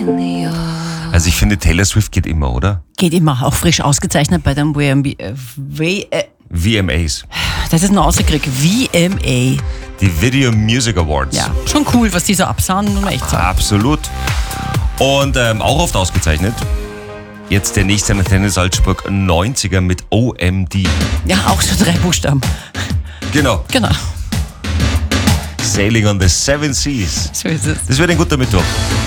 Also ich finde, Taylor Swift geht immer, oder? Geht immer, auch frisch ausgezeichnet bei den VMAs. Das ist ein Außerkrieg. VMA. Die Video Music Awards. Ja, schon cool, was die so absahen, muss man echt sagen. Absolut. Und auch oft ausgezeichnet. Jetzt der nächste Antenne Salzburg 90er mit OMD. Ja, auch so 3 Buchstaben. Genau. Genau, Sailing on the Seven Seas. so ist es. Das wird ein guter Mittwoch.